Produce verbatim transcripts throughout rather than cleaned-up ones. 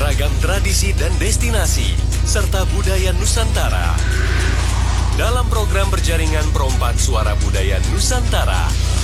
beragam tradisi dan destinasi, serta budaya Nusantara. Dalam program berjaringan Perompat Suara Budaya Nusantara.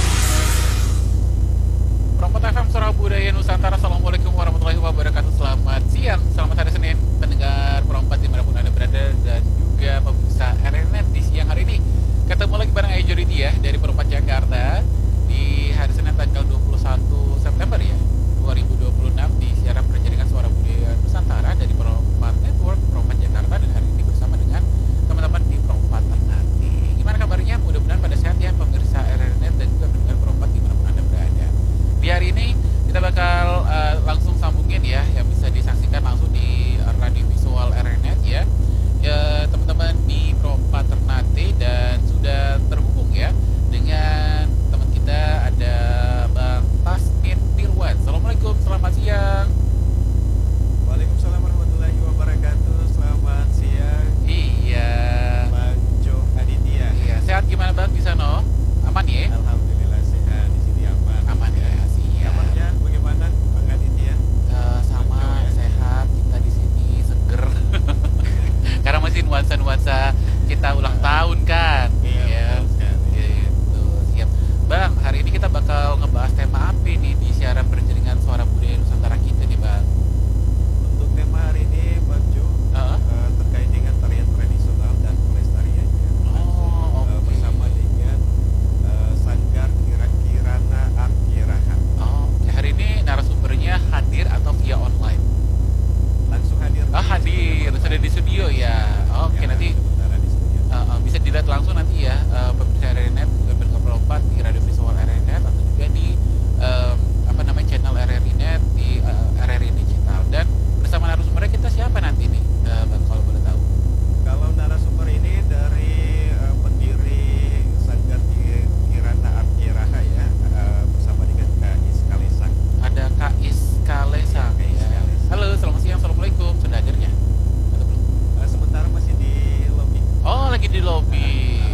Perompat F M Suara Budaya Nusantara. Assalamualaikum warahmatullahi wabarakatuh. Selamat siang, selamat hari Senin, pendengar Perompat dimanapun Anda berada, dan juga pemirsa R N Net di siang hari ini. Ketemu lagi bareng Ayo Joridi ya, dari Perompat Jakarta di hari Senin tanggal dua puluh satu September ya dua ribu dua puluh enam, di siaran perjaringan Suara Budaya Nusantara dari Perompat Network Perompat Jakarta, dan hari ini bersama dengan teman-teman di Perompat Ternate. Gimana kabarnya? Mudah-mudahan pada sehat ya pemirsa R N Net dan juga pendengar Perompat dimanapun Anda berada. Di hari ini kita bakal uh, langsung sambungin ya, yang bisa disaksikan langsung di radio visual R N Net ya, ya teman-teman di Perompat Ternate, dan sudah terhubung ya dengan teman kita, ada Bang Tasmin Dirwan. Assalamualaikum, selamat siang. Waalaikumsalam warahmatullahi wabarakatuh. Selamat siang. Iya. Bang Jo Aditya. Iya, sehat gimana Bang di sana? Aman ya? Alhamdulillah sehat, di sini aman. Aman ya, siap. Kabarnya bagaimana Bang Aditya? Uh, sama Bang Jo, ya? sehat, kita di sini seger. Karena masih nuansa-nuansa kita ulang tahun kan. Iya, Ya. betul sekali. Gitu, siap. Bang, hari ini kita bakal ngebahas tema apa nih di siaran perjaringan Suara Budaya Nusantara kita nih Bang? Untuk tema hari ini Bang Jo, Heeh. eh, terkait dengan tarian tradisional dan pelestariannya. Oh, Eh, oke. bersama dengan eh, Sanggar Kira Kirana Akiraha. Oh, oke. Hari ini narasumbernya hadir atau via online? Langsung hadir. Oh, di hadir, studio sudah di studio ya. Oke, Ya, nanti sementara di studio. uh, uh, bisa dilihat langsung nanti ya, uh, pemirsa R N Net juga pendengar Perompat di radio visual R N Net, atau juga di um, apa namanya channel R R I Net di uh, R R I Digital. Dan bersama narasumbernya kita siapa nanti nih, uh, Bang, kalau boleh tahu? Kalau narasumber ini dari eh, pendiri Sanggar Ki- Kirana Akiraha ya, eh, bersama dengan Kak Iskalesang. Ada Kak Iskalesang Kak ya. Iskalesang. Halo, selamat siang, assalamualaikum. Sudah hadirnya? Atau belum? Eh, sementara masih di lobi. Oh, lagi di lobi.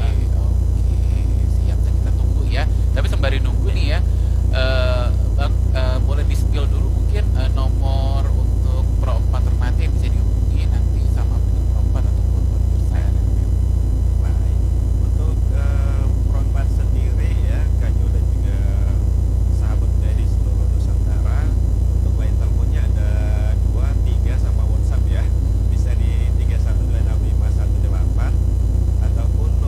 Oke, siap. Kita tunggu ya. Tapi sembari nunggu nih ya, eh, Bang, eh, boleh di-spill dulu mungkin eh, nomor untuk Perompat Ternate yang bisa dihubungi nanti sama pendengar Perompat ataupun pemirsa R N Net. Baik. Untuk eh, Perompat sendiri ya, Kak Jo dan juga sahabat dari seluruh Nusantara, untuk line teleponnya ada dua, tiga sama WhatsApp ya. Bisa di tiga satu dua enam lima satu delapan ataupun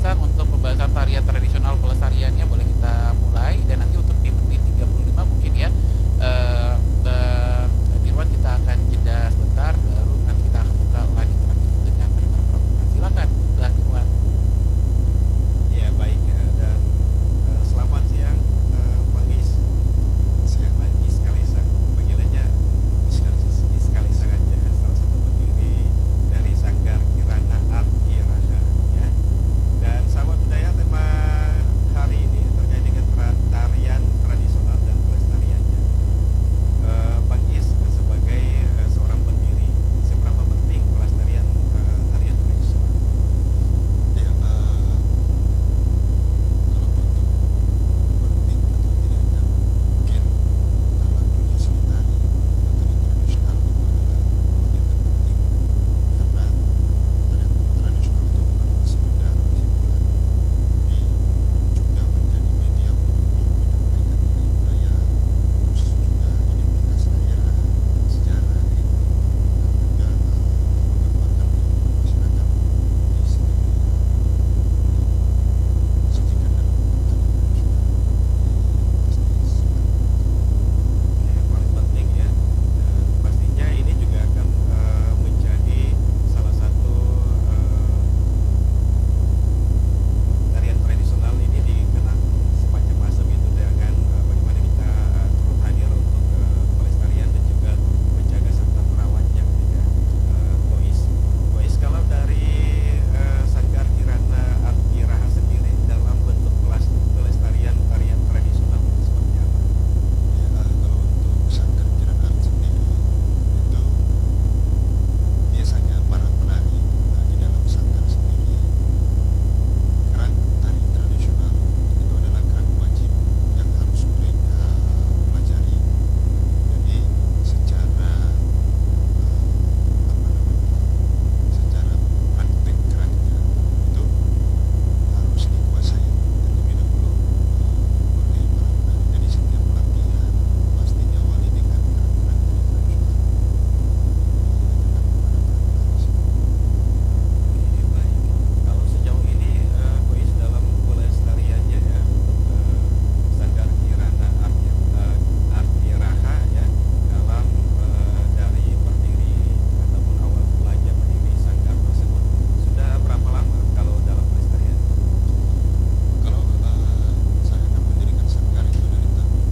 Kang, untuk pembahasan tarian tradisional pelestariannya boleh kita mulai, dan nanti untuk